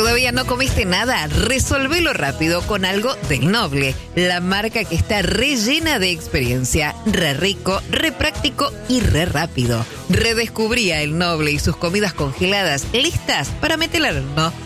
¿Todavía no comiste nada? Resolvelo rápido con algo del Noble, la marca que está rellena de experiencia, re rico, re práctico y re rápido. Redescubrí a El Noble y sus comidas congeladas listas para meter al horno.